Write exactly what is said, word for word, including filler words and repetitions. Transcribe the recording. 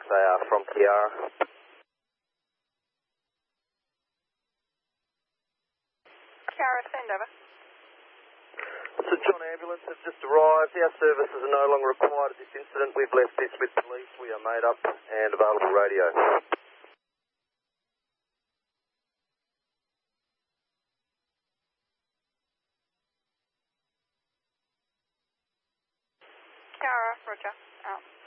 they are from Kiara. Kiara, send over. Saint John Ambulance has just arrived. Our services are no longer required at this incident. We've left this with police. We are made up and available radio. Kiara, roger. Out.